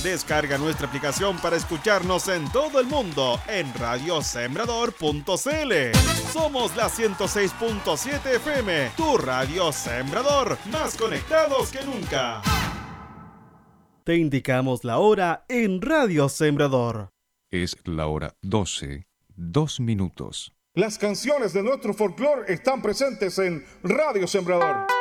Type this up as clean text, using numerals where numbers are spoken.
Descarga nuestra aplicación para escucharnos en todo el mundo en radiosembrador.cl. Somos la 106.7 FM, tu radio Sembrador, más conectados que nunca. Te indicamos la hora en Radio Sembrador. Es la hora 12, 2 minutos. Las canciones de nuestro folclore están presentes en Radio Sembrador.